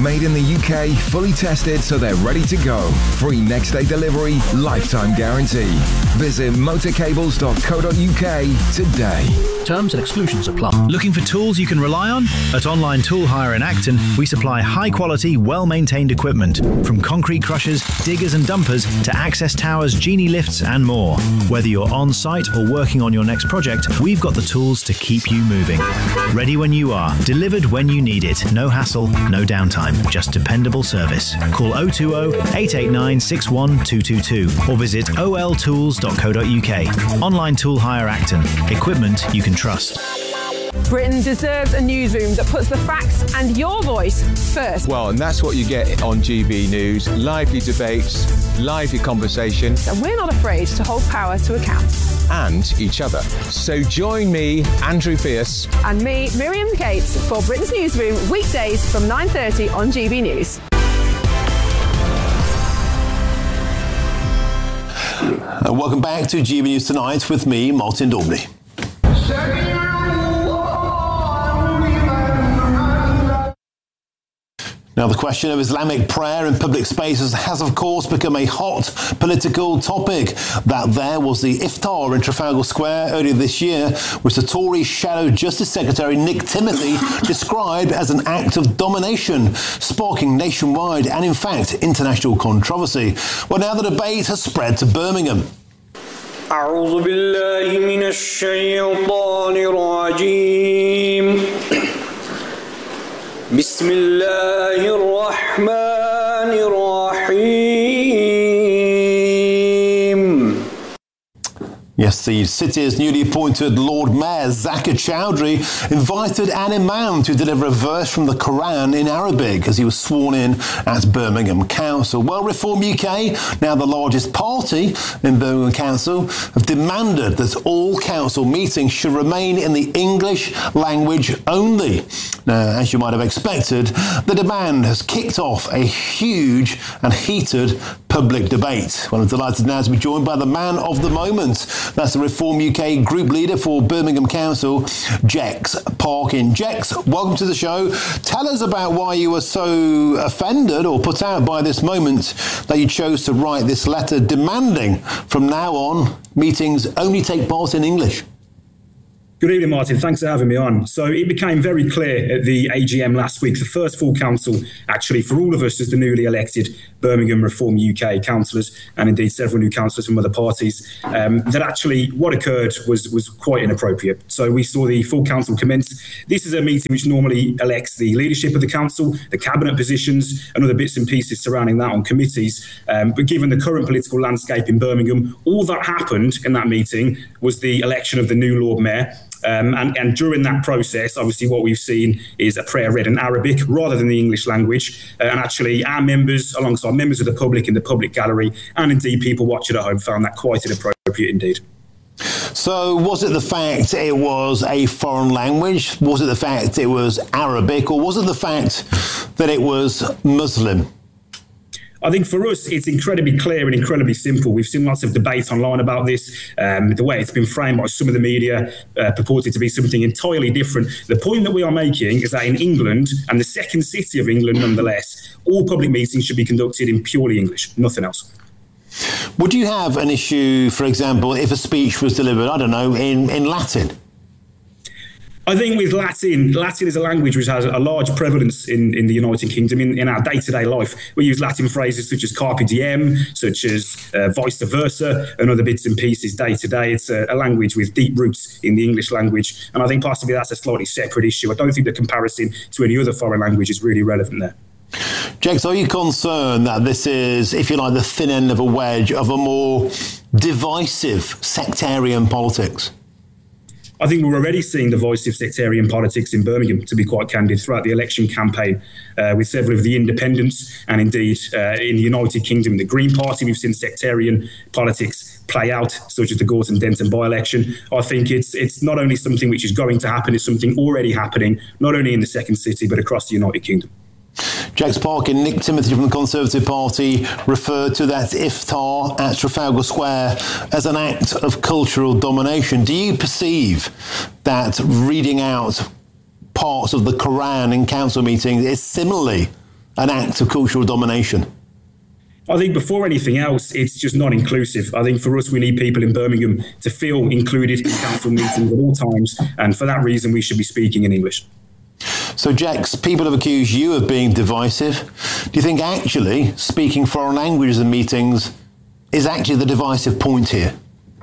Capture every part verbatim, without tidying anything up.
Made in the U K, fully tested so they're ready to go. Free next day delivery, lifetime guarantee. Visit motorcables dot co dot uk today. Terms and exclusions apply. Looking for tools you can rely on? At Online Tool Hire in Acton, we supply high-quality, well-maintained equipment, from concrete crushers, diggers and dumpers to access towers, genie lifts and more. Whether you're on-site or working on your next project, we've got the tools to keep you moving. Ready when you are, delivered when you need it. No hassle, no downtime, just dependable service. Call oh two oh, eight eight nine, six one two two two or visit o l tools dot co dot uk. Online Tool Hire Acton. Equipment you can trust. Britain deserves a newsroom that puts the facts and your voice first. Well, and that's what you get on G B News. Lively debates, lively conversation. And we're not afraid to hold power to account. And each other. So join me, Andrew Pierce. And me, Miriam Gates, for Britain's Newsroom, weekdays from nine thirty on G B News. And welcome back to G B News Tonight with me, Martin Daubney. Now, the question of Islamic prayer in public spaces has, of course, become a hot political topic. That there was the iftar in Trafalgar Square earlier this year, which the Tory Shadow Justice Secretary Nick Timothy described as an act of domination, sparking nationwide and, in fact, international controversy. Well, now the debate has spread to Birmingham. أعوذ بالله من الشيطان الرجيم بسم الله الرحمن الرحيم. Yes, the city's newly appointed Lord Mayor, Zakir Chowdhury, invited an imam to deliver a verse from the Quran in Arabic as he was sworn in at Birmingham Council. Well, Reform U K, now the largest party in Birmingham Council, have demanded that all council meetings should remain in the English language only. Now, as you might have expected, the demand has kicked off a huge and heated public debate. Well, I'm delighted now to be joined by the man of the moment. That's the Reform U K group leader for Birmingham Council, Jex Parkin. Jex, welcome to the show. Tell us about why you were so offended or put out by this moment that you chose to write this letter demanding from now on meetings only take part in English. Good evening, Martin. Thanks for having me on. So it became very clear at the A G M last week, the first full council, actually, for all of us as the newly elected Birmingham Reform U K councillors, and indeed several new councillors from other parties, um, that actually what occurred was, was quite inappropriate. So we saw the full council commence. This is a meeting which normally elects the leadership of the council, the cabinet positions, and other bits and pieces surrounding that on committees. Um, but given the current political landscape in Birmingham, all that happened in that meeting was the election of the new Lord Mayor. Um, and, and during that process, obviously, what we've seen is a prayer read in Arabic rather than the English language. Uh, and actually, our members, alongside members of the public in the public gallery, and indeed people watching at home, found that quite inappropriate indeed. So was it the fact it was a foreign language? Was it the fact it was Arabic? Or was it the fact that it was Muslim? I think for us, it's incredibly clear and incredibly simple. We've seen lots of debate online about this. Um, the way it's been framed by some of the media uh, purported to be something entirely different. The point that we are making is that in England, and the second city of England nonetheless, all public meetings should be conducted in purely English, nothing else. Would you have an issue, for example, if a speech was delivered, I don't know, in, in Latin? I think with Latin, Latin is a language which has a large prevalence in, in the United Kingdom. In, in our day-to-day life, we use Latin phrases such as carpe diem, such as uh, vice versa, and other bits and pieces day-to-day. It's a, a language with deep roots in the English language, and I think possibly that's a slightly separate issue. I don't think the comparison to any other foreign language is really relevant there. Jex, are you concerned that this is, if you like, the thin end of a wedge of a more divisive sectarian politics? I think we're already seeing divisive sectarian politics in Birmingham, to be quite candid, throughout the election campaign, uh, with several of the independents and indeed uh, in the United Kingdom, the Green Party, we've seen sectarian politics play out, such as the Gorton Denton by-election. I think it's it's not only something which is going to happen, it's something already happening, not only in the second city, but across the United Kingdom. Jex Parkin, Nick Timothy from the Conservative Party referred to that iftar at Trafalgar Square as an act of cultural domination. Do you perceive that reading out parts of the Quran in council meetings is similarly an act of cultural domination? I think before anything else, it's just not inclusive. I think for us, we need people in Birmingham to feel included in council meetings at all times. And for that reason, we should be speaking in English. So, Jax, people have accused you of being divisive. Do you think actually speaking foreign languages in meetings is actually the divisive point here?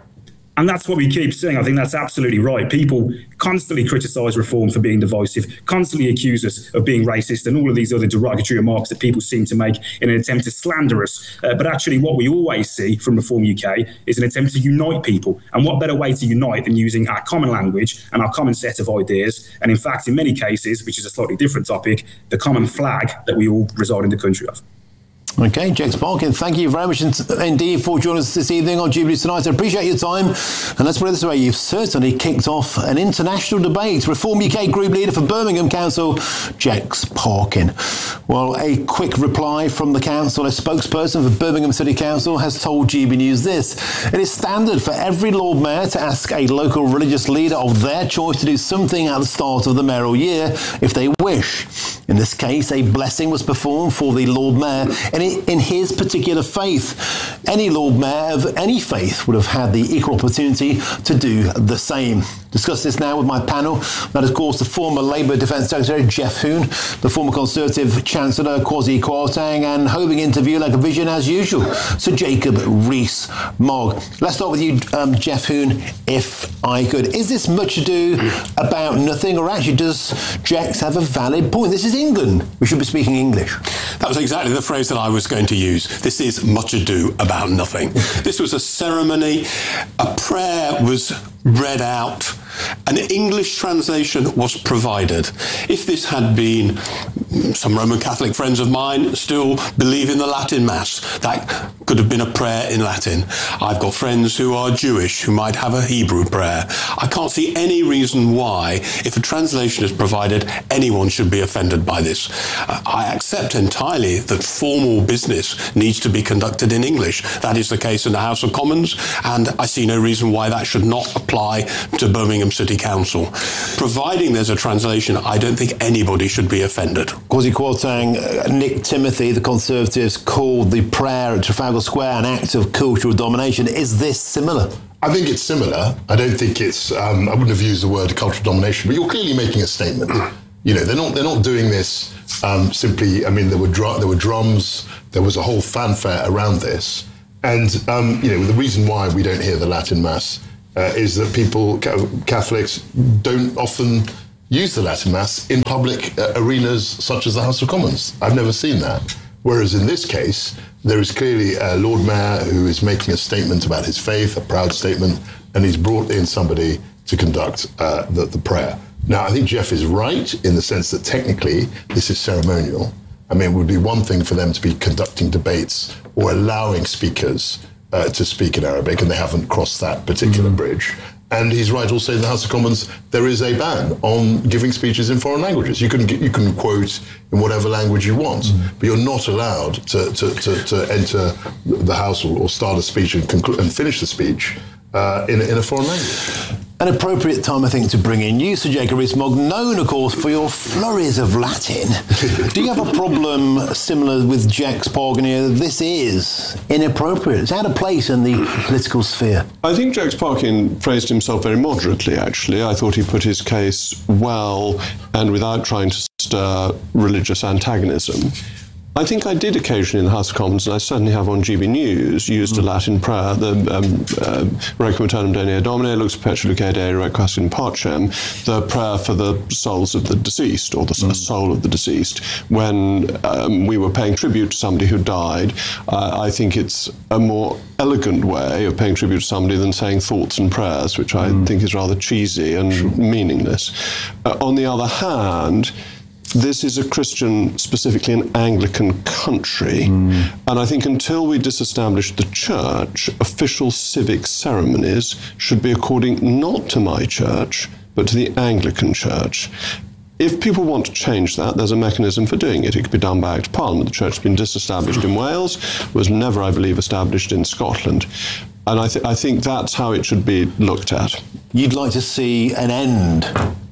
And that's what we keep saying. I think that's absolutely right. People constantly criticise reform for being divisive, constantly accuse us of being racist and all of these other derogatory remarks that people seem to make in an attempt to slander us. Uh, but actually what we always see from Reform U K is an attempt to unite people. And what better way to unite than using our common language and our common set of ideas. And in fact, in many cases, which is a slightly different topic, the common flag that we all reside in the country of. Okay, Jex Parkin, thank you very much indeed for joining us this evening on Jubilee Tonight. I appreciate your time. And let's put it this way, you've certainly kicked off an international debate. Reform U K Group Leader for Birmingham Council, Jex Parkin. Well, a quick reply from the council. A spokesperson for Birmingham City Council has told G B News this. It is standard for every Lord Mayor to ask a local religious leader of their choice to do something at the start of the mayoral year if they wish. In this case, a blessing was performed for the Lord Mayor and in his particular faith. Any Lord Mayor of any faith would have had the equal opportunity to do the same. Discuss this now with my panel. That is, of course, the former Labour Defence Secretary, Geoff Hoon, the former Conservative Chancellor, Kwasi Kwarteng, and hoping interview like a vision as usual, Sir Jacob Rees-Mogg. Let's start with you, um, Geoff Hoon, if I could. Is this much ado about nothing, or actually does Jex have a valid point? This is England. We should be speaking English. That was exactly the phrase that I was going to use. This is much ado about nothing. This was a ceremony. A prayer was read out. An English translation was provided. If this had been some Roman Catholic friends of mine still believe in the Latin Mass, that could have been a prayer in Latin. I've got friends who are Jewish who might have a Hebrew prayer. I can't see any reason why, if a translation is provided, anyone should be offended by this. Uh, I accept entirely that formal business needs to be conducted in English. That is the case in the House of Commons, and I see no reason why that should not apply to Birmingham City Council. Providing there's a translation, I don't think anybody should be offended. Kwasi Kwarteng, uh, Nick Timothy, the Conservatives, called the prayer at Trafalgar Square an act of cultural domination. Is this similar? I think it's similar. I don't think it's, um, I wouldn't have used the word cultural domination, but you're clearly making a statement. You know, they're not they're not doing this um, simply, I mean, there were, dr- there were drums, there was a whole fanfare around this. And, um, you know, the reason why we don't hear the Latin Mass Uh, is that people, Catholics, don't often use the Latin Mass in public uh, arenas such as the House of Commons. I've never seen that. Whereas in this case, there is clearly a Lord Mayor who is making a statement about his faith, a proud statement, and he's brought in somebody to conduct uh, the, the prayer. Now, I think Geoff is right in the sense that technically this is ceremonial. I mean, it would be one thing for them to be conducting debates or allowing speakers Uh, to speak in Arabic, and they haven't crossed that particular mm. bridge. And he's right also in the House of Commons, there is a ban on giving speeches in foreign languages. You can you can quote in whatever language you want, mm. but you're not allowed to, to, to, to enter the House or, or start a speech and, conclu- and finish the speech uh, in, in a foreign language. An appropriate time, I think, to bring in you, Sir Jacob Rees-Mogg, known, of course, for your flurries of Latin. Do you have a problem similar with Jex Parkin here? This is inappropriate. It's out of place in the political sphere. I think Jex Parkin phrased himself very moderately, actually. I thought he put his case well and without trying to stir religious antagonism. I think I did occasionally in the House of Commons, and I certainly have on G B News, used a Latin prayer, the um, uh, Requiem aeternam Dei Domine, Lux perpetua lucere Dei, Requiescat in pacem, the prayer for the souls of the deceased, or the mm. soul of the deceased, when um, we were paying tribute to somebody who died. Uh, I think it's a more elegant way of paying tribute to somebody than saying thoughts and prayers, which I mm. think is rather cheesy and sure. meaningless. Uh, on the other hand, this is a Christian, specifically an Anglican country. Mm. And I think until we disestablish the church, official civic ceremonies should be according not to my church, but to the Anglican church. If people want to change that, there's a mechanism for doing it. It could be done by Act of Parliament. The church has been disestablished in Wales, was never, I believe, established in Scotland. And I, th- I think that's how it should be looked at. You'd like to see an end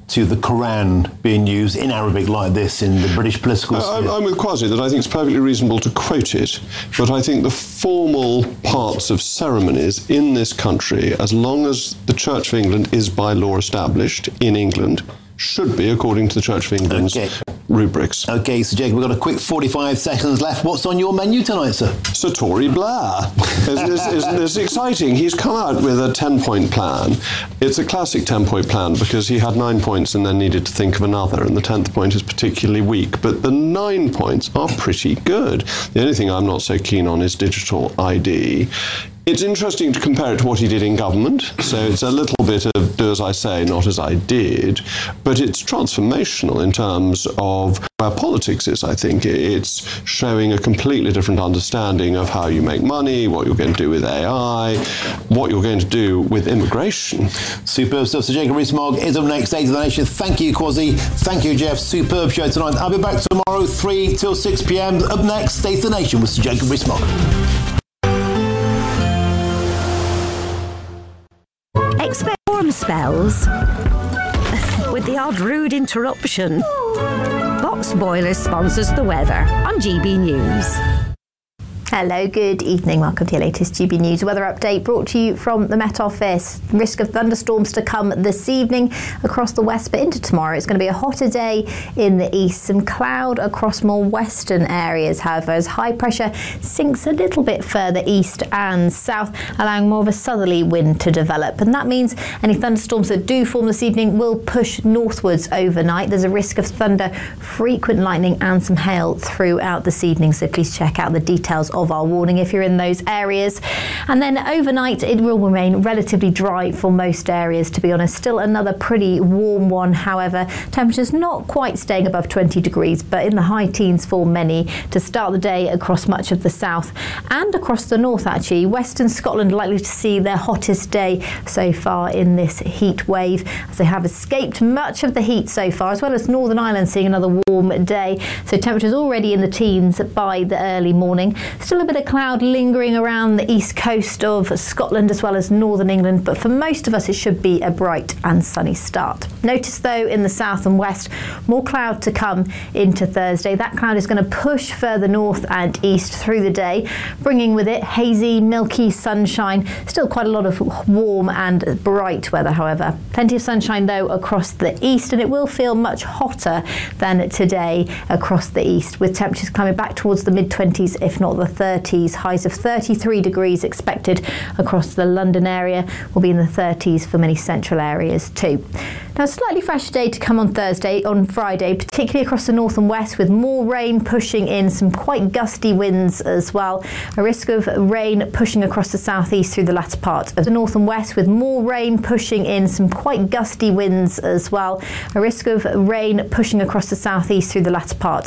to the Quran being used in Arabic like this in the British political sphere? I, I'm with Kwasi that I think it's perfectly reasonable to quote it, but I think the formal parts of ceremonies in this country, as long as the Church of England is by law established in England, should be according to the Church of England's okay. rubrics. OK, so Jacob, we've got a quick forty-five seconds left. What's on your menu tonight, sir? Sir Tory Blair. It's, it's, it's exciting. He's come out with a ten-point plan. It's a classic ten-point plan because he had nine points and then needed to think of another, and the tenth point is particularly weak. But the nine points are pretty good. The only thing I'm not so keen on is digital I D. It's interesting to compare it to what he did in government, so it's a little bit of do as I say, not as I did, but it's transformational in terms of where politics is, I think. It's showing a completely different understanding of how you make money, what you're going to do with A I, what you're going to do with immigration. Superb stuff. So Jacob Rees-Mogg is up next, State of the Nation. Thank you, Kwasi. Thank you, Jeff. Superb show tonight. I'll be back tomorrow, three till six p.m. Up next, State of the Nation with Sir Jacob Rees-Mogg. Expect warm spells with the odd rude interruption. Box Boilers sponsors the weather on G B News. Hello, good evening. Welcome to your latest G B News weather update brought to you from the Met Office. Risk of thunderstorms to come this evening across the west, but into tomorrow. It's going to be a hotter day in the east. Some cloud across more western areas, however, as high pressure sinks a little bit further east and south, allowing more of a southerly wind to develop. And that means any thunderstorms that do form this evening will push northwards overnight. There's a risk of thunder, frequent lightning and some hail throughout this evening, so please check out the details of our warning if you're in those areas. And then overnight it will remain relatively dry for most areas, to be honest. Still another pretty warm one, however. Temperatures not quite staying above twenty degrees, but in the high teens for many to start the day across much of the south and across the north actually. Western Scotland likely to see their hottest day so far in this heat wave, as they have escaped much of the heat so far, as well as Northern Ireland seeing another warm day. So temperatures already in the teens by the early morning. Still a bit of cloud lingering around the east coast of Scotland as well as northern England, but for most of us it should be a bright and sunny start. Notice though in the south and west more cloud to come into Thursday. That cloud is going to push further north and east through the day, bringing with it hazy, milky sunshine. Still quite a lot of warm and bright weather, however. Plenty of sunshine though across the east, and it will feel much hotter than today across the east, with temperatures climbing back towards the mid twenties if not the thirties. Highs of thirty-three degrees expected across the London area. Will be in the thirties for many central areas too. Now, a slightly fresher day to come on Thursday, on Friday, particularly across the north and west, with more rain pushing in, some quite gusty winds as well. A risk of rain pushing across the southeast through the latter part of the north and west, with more rain pushing in, some quite gusty winds as well. A risk of rain pushing across the southeast through the latter part